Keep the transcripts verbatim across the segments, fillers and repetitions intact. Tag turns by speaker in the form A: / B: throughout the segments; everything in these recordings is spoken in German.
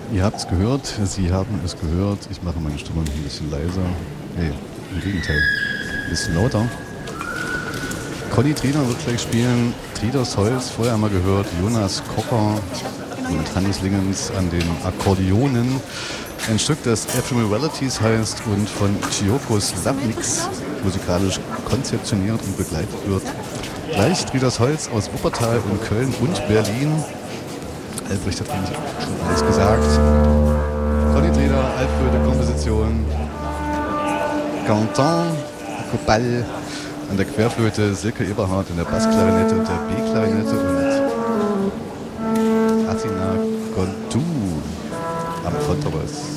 A: Ihr habt es gehört, Sie haben es gehört. Ich mache meine Stimme ein bisschen leiser. Nee, im Gegenteil. Ein bisschen lauter. Conny Trieder wird gleich spielen. Trieders Holz, vorher haben wir gehört. Jonas Kocher und Hannes Lingens an den Akkordeonen. Ein Stück, das Ephemeralities heißt und von Cioko Slavniks musikalisch konzeptioniert und begleitet wird. Gleich Trieders Holz aus Wuppertal und Köln und Berlin. Albrecht hat eigentlich schon alles gesagt. Conny Trieder, Altflöte, Komposition. Canton, Copal an der Querflöte, Silke Eberhardt an der Bassklarinette und der B-Klarinette und Athina Kontu am Kontrabass.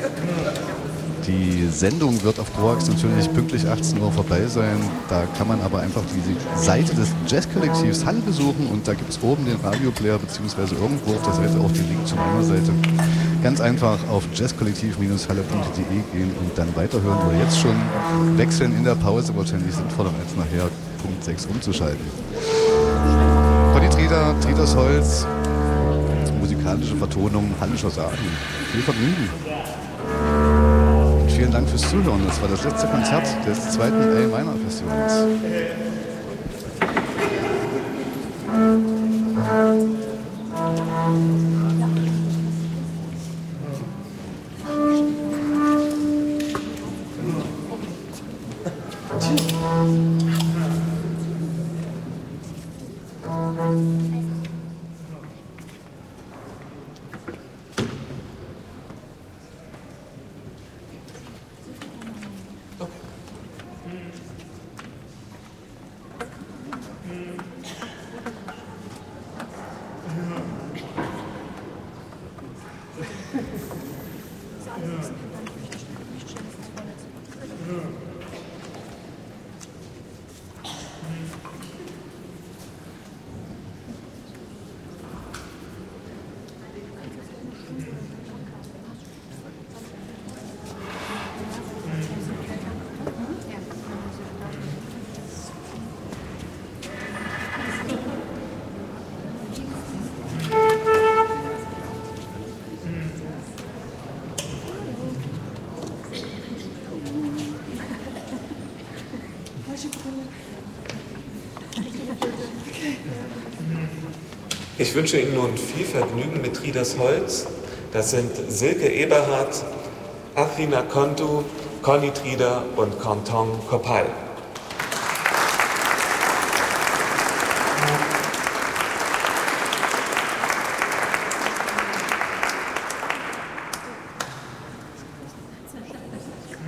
A: Die Sendung wird auf Koax natürlich pünktlich achtzehn Uhr vorbei sein. Da kann man aber einfach die Seite des Jazzkollektivs Halle besuchen und da gibt es oben den Radioplayer beziehungsweise irgendwo auf der Seite auch den Link zu meiner Seite. Ganz einfach auf jazzkollektiv Halle punkt de gehen und dann weiterhören oder jetzt schon wechseln in der Pause. Wahrscheinlich sinnvoller als nachher Punkt sechs umzuschalten. Conny Trieder, Trieders Holz, musikalische Vertonung, Hallischer Sagen. Viel Vergnügen. Vielen Dank fürs Zuhören. Das war das letzte Konzert des zweiten A Minor Festivals.
B: Ich wünsche Ihnen nun viel Vergnügen mit Trieders Holz. Das sind Silke Eberhardt, Athina Kontu, Conny Trieder und Canton Copal.